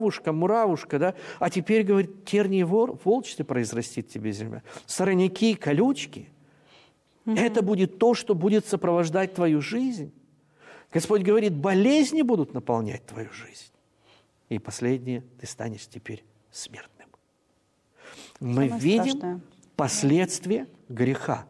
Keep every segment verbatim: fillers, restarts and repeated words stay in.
Муравушка, муравушка, да? А теперь, говорит, тернии и волчцы произрастит тебе земля. Сорняки, колючки. Mm-hmm. Это будет то, что будет сопровождать твою жизнь. Господь говорит, болезни будут наполнять твою жизнь. И последнее, ты станешь теперь смертным. Мы Самое видим страшное. Последствия греха.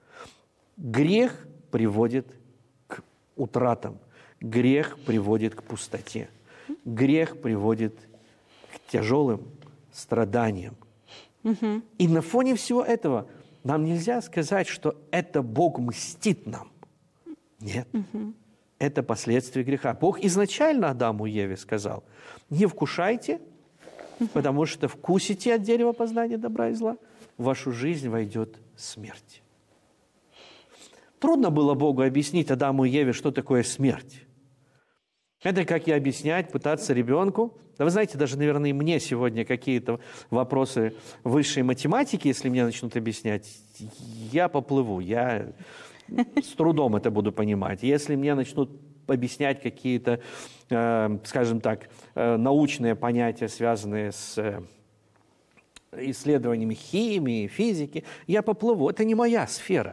Грех приводит к утратам. Грех приводит к пустоте. Грех приводит к тяжелым страданиям. Угу. И на фоне всего этого нам нельзя сказать, что это Бог мстит нам. Нет. Угу. Это последствия греха. Бог изначально Адаму и Еве сказал, не вкушайте, угу. потому что вкусите от дерева познания добра и зла, в вашу жизнь войдет смерть. Трудно было Богу объяснить Адаму и Еве, что такое смерть. Это как и объяснять, пытаться ребенку. Да вы знаете, даже, наверное, и мне сегодня какие-то вопросы высшей математики, если мне начнут объяснять, я поплыву, я с трудом это буду понимать. Если мне начнут объяснять какие-то, э, скажем так, э, научные понятия, связанные с э, исследованиями химии, физики, я поплыву. Это не моя сфера.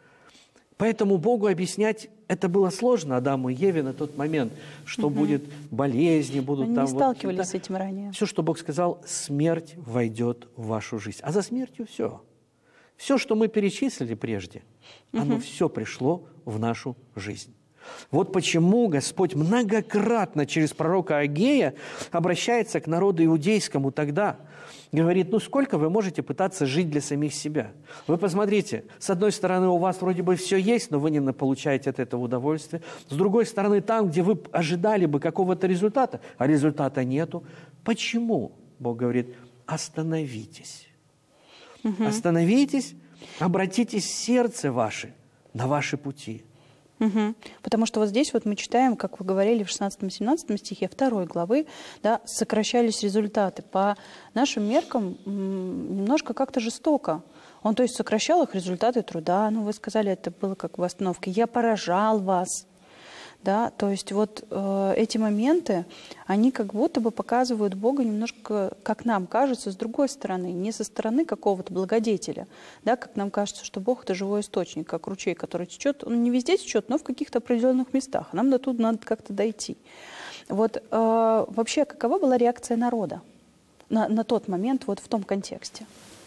Поэтому Богу объяснять это было сложно Адаму и Еве на тот момент, что угу. будет болезни, будут Они там... не сталкивались вот, с этим ранее. Все, что Бог сказал, смерть войдет в вашу жизнь. А за смертью все. Все, что мы перечислили прежде, угу. оно все пришло в нашу жизнь. Вот почему Господь многократно через пророка Агея обращается к народу иудейскому тогда. Говорит, ну сколько вы можете пытаться жить для самих себя? Вы посмотрите, с одной стороны у вас вроде бы все есть, но вы не получаете от этого удовольствия. С другой стороны, там, где вы ожидали бы какого-то результата, а результата нету. Почему? Бог говорит, остановитесь. Угу. Остановитесь, обратите сердце ваше на ваши пути. Угу. Потому что вот здесь вот мы читаем, как вы говорили в шестнадцатом-семнадцатом стихе второй главы, да, сокращались результаты. По нашим меркам немножко как-то жестоко. Он, то есть, сокращал их результаты труда. Ну, вы сказали, это было как в остановке. «Я поражал вас». Да, то есть вот э, эти моменты, они как будто бы показывают Бога немножко, как нам кажется, с другой стороны, не со стороны какого-то благодетеля, да, как нам кажется, что Бог — это живой источник, как ручей, который течет, он не везде течет, но в каких-то определенных местах, нам до туда надо как-то дойти. Вот э, вообще, какова была реакция народа на, на тот момент вот в том контексте?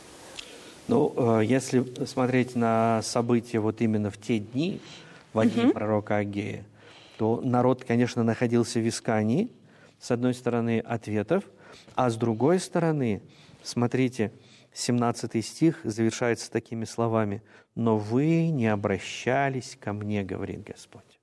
Ну, э, если смотреть на события вот именно в те дни, в дни угу. пророка Агея, то народ, конечно, находился в искании, с одной стороны, ответов, а с другой стороны, смотрите, семнадцатый стих завершается такими словами: «Но вы не обращались ко мне, говорит Господь».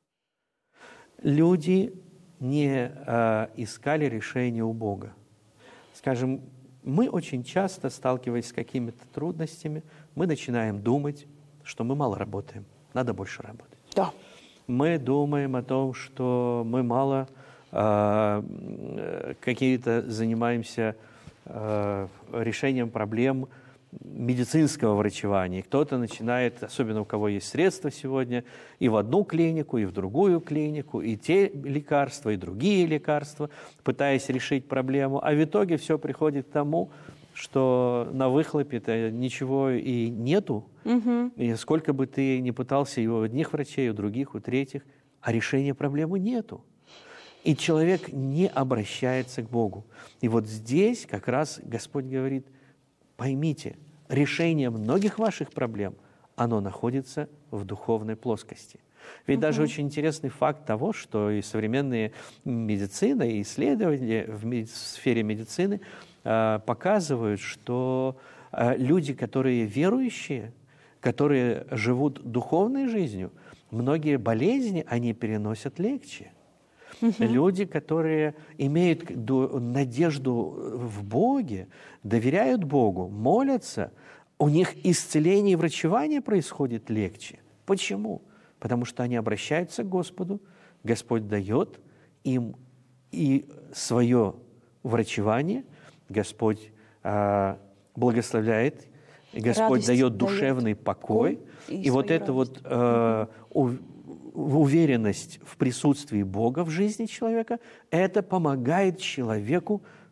Люди не э, искали решения у Бога. Скажем, мы очень часто, сталкиваясь с какими-то трудностями, мы начинаем думать, что мы мало работаем, надо больше работать. Да. Мы думаем о том, что мы мало э, какие-то занимаемся э, решением проблем медицинского врачевания. Кто-то начинает, особенно у кого есть средства сегодня, и в одну клинику, и в другую клинику, и те лекарства, и другие лекарства, пытаясь решить проблему. А в итоге все приходит к тому, что на выхлопе-то ничего и нету. Угу. И сколько бы ты ни пытался и у одних врачей, и у других, у третьих, а решения проблемы нету. И человек не обращается к Богу. И вот здесь как раз Господь говорит: поймите, решение многих ваших проблем, оно находится в духовной плоскости. Ведь угу. даже очень интересный факт того, что и современные медицина, и исследования в, меди- в сфере медицины э, показывают, что э, люди, которые верующие, которые живут духовной жизнью, многие болезни они переносят легче. Угу. Люди, которые имеют надежду в Боге, доверяют Богу, молятся, у них исцеление и врачевание происходит легче. Почему? Потому что они обращаются к Господу, Господь дает им и свое врачевание, Господь э, благословляет, Господь радость дает душевный дает. покой. И, и вот эта вот э, у, уверенность в присутствии Бога в жизни человека, это помогает человеку